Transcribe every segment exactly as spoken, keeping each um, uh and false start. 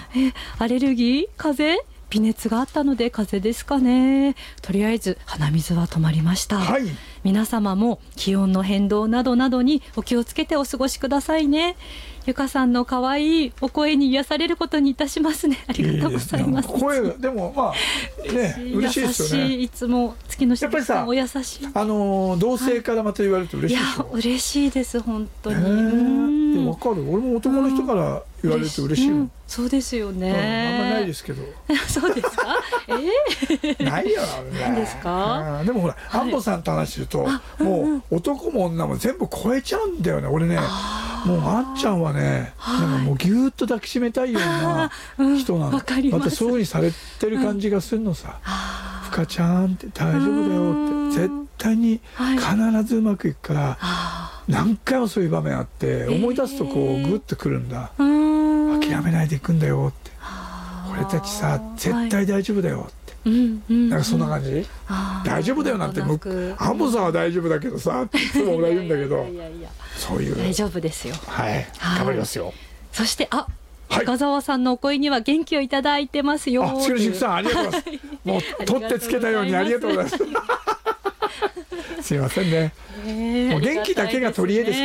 えアレルギー、風邪、微熱があったので風邪ですかね。とりあえず鼻水は止まりました、 はい、 皆様も気温の変動などなどにお気をつけてお過ごしくださいね。ゆかさんの可愛いお声に癒されることにいたしますね。ありがとうございます。 いいですね、声がでもまあね嬉しいですよね。 優しい、いつも月の下さんお優しい。 あのー、同性からまた言われると嬉しいでしょ。 いや嬉しいです本当に。 でも分かる、俺も男の人から言われると嬉しいもん、うん、 そうですよね、 うん、あんまりないですけどそうですかえー、 ないよ何ですか。 でもほら、はい、安保さんと話すると、もう男も女も全部超えちゃうんだよね。俺ねもうあっちゃんはね、なんかもうぎゅーっと抱きしめたいような人なの、うん、またそういうふうにされてる感じがするのさ、うん、ふかちゃんって大丈夫だよって、絶対に必ずうまくいくから、はい、何回もそういう場面あって思い出すとこうグッとくるんだ、えー、諦めないでいくんだよって、俺たちさ絶対大丈夫だよって、はい、なんかそんな感じ、大丈夫だよなんて、安保さんは大丈夫だけどさっていつも俺は言うんだけど、そういう大丈夫ですよ。 はい、頑張りますよ。 そしてあ、 はい、 深澤さんのお声には元気をいただいてますよ。 あ、つくるしくさんありがとうございます。もう取ってつけたようにありがとうございます。すいませんね。もう元気だけが取り柄ですから。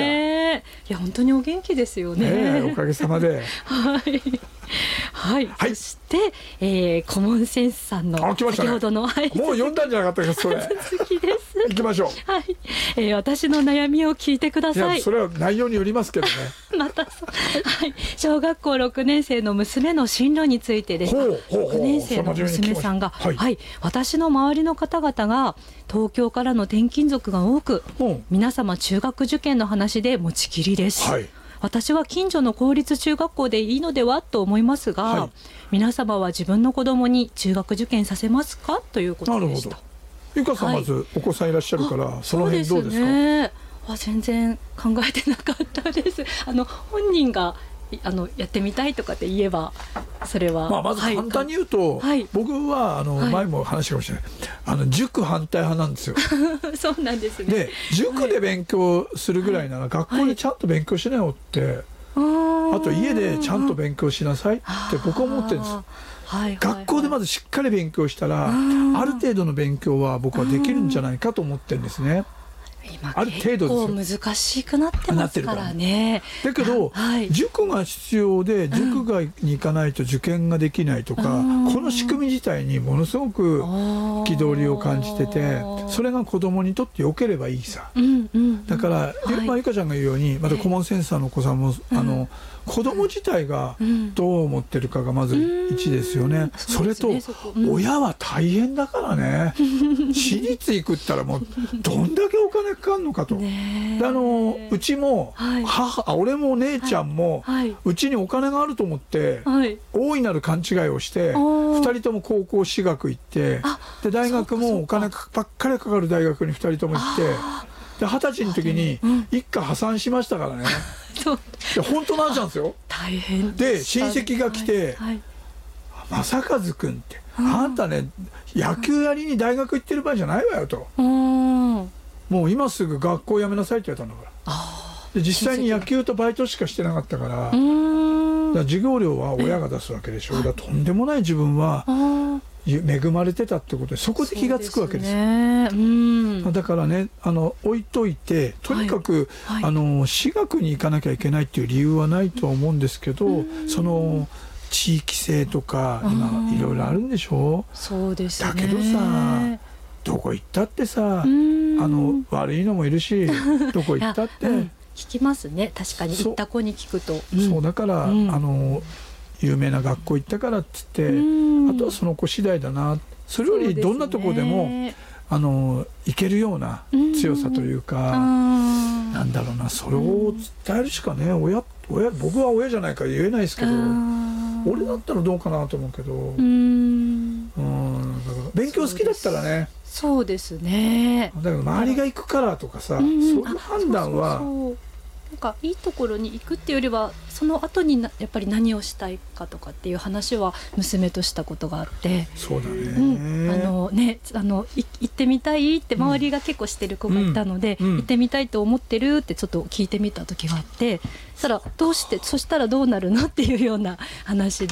いや本当にお元気ですよね。 おかげさまで。 はい。はい。そしてえー、コモンセンスさんの先ほどの、 もう読んだんじゃなかったかそれ。 好きです。 行きましょう。はい。えー、私の悩みを聞いてください。 いやそれは内容によりますけどね。 またそう。はい。小学校ろくねん生の娘の進路についてです。ろくねん生の娘さんが、はい、はい、私の周りの方々が東京からの転勤族が多く、皆様中学受験の話で持ちきりです。はい、私は近所の公立中学校でいいのではと思いますが、はい、皆様は自分の子供に中学受験させますかということでした。 なるほど。ゆかさん、まずお子さんいらっしゃるから、はい、その辺どうですか。 ね、あ全然考えてなかったです。あの本人があのやってみたいとかって言えばそれは、 まあ、まず簡単に言うと、はい、僕はあの、はい、前も話したかもしれない、あの塾反対派なんですよ。 そうなんですね。 で塾で勉強するぐらいなら、はい、学校でちゃんと勉強しなよって、はい、あと家でちゃんと勉強しなさいって僕は思ってるんです。はい、学校でまずしっかり勉強したら、ある程度の勉強は僕はできるんじゃないかと思ってるんですね。 今ある程度結構難しくなってますからね。 だけど、はい、塾が必要で塾がに行かないと受験ができないとか、うん、この仕組み自体にものすごく憤りを感じてて、それが子供にとって良ければいいさ、うんうん、だから、はい、まあ、ゆかちゃんが言うようにまたコモンセンサーのお子さんも、うん、あの子供自体がどう思ってるかがまず一ですよね、うん、それと、ねうん、親は大変だからね私立行くったらもうどんだけお金かかるのかと、ね、であのうちも、はい、母あ俺も姉ちゃんも、はい、うちにお金があると思って、はい、大いなる勘違いをしてふたりとも高校私学行ってで大学もお金ばっかりかかる大学にふたりとも行ってではたちの時に一家破産しましたからね。いや本当の話なんですよ。 大変で親戚が来て「はいはい、正和君ってあんたね野球やりに大学行ってる場合じゃないわよ」と「もう今すぐ学校辞めなさい」って言われたんだから。で実際に野球とバイトしかしてなかったから、だから授業料は親が出すわけでしょ。だからとんでもない自分は恵まれてたってことでそこで気がつくわけですよ。ね、うん、だからねあの置いといてとにかく、はいはい、あの私学に行かなきゃいけないっていう理由はないとは思うんですけど、その地域性とか今いろいろあるんでしょ。 そうですね。 だけどさどこ行ったってさあの悪いのもいるしどこ行ったって、うん、 聞きますね。確かに行った子に聞くと。 そう、うん、そうだから、うん、あの有名な学校行ったからっつって、あとはその子次第だな。それよりどんなとこでもあの行けるような強さというか、なんだろうな、それを伝えるしかね、親親僕は親じゃないから言えないですけど、俺だったらどうかなと思うけど、うん、だから勉強好きだったらね。 そうですね。 だから周りが行くからとかさ、そういう判断はなんかいいところに行くっていうよりはその後になやっぱり何をしたいかとかっていう話は娘としたことがあって、 そうだね、 うん、あのねあのい行ってみたいって周りが結構してる子がいたので、うんうん、行ってみたいと思ってるってちょっと聞いてみた時があって、そしたらどうしてそしたらどうなるのっていうような話で。